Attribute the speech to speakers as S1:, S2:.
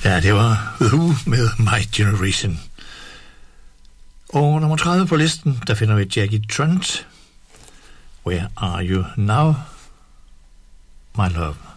S1: Ja, det var The Who med My Generation. Og nummer 30 på listen, der finder vi Jackie Trent. Where are you now, my love?